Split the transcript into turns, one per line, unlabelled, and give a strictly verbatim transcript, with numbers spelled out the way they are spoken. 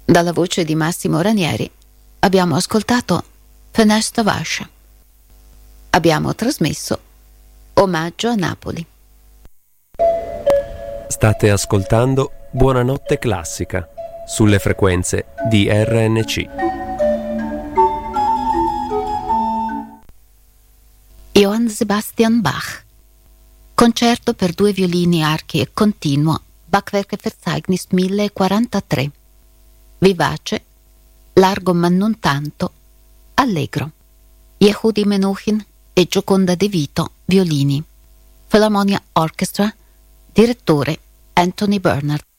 Dalla voce di Massimo Ranieri abbiamo ascoltato Fenesta Vascia. Abbiamo trasmesso Omaggio a Napoli.
State ascoltando Buonanotte Classica sulle frequenze di R N C.
Johann Sebastian Bach. Concerto per due violini, archi e continuo, Bachwerkverzeichnis millequarantatré. Vivace, largo ma non tanto, allegro. Yehudi Menuhin e Gioconda De Vito, violini. Philharmonia Orchestra, direttore Anthony Bernard.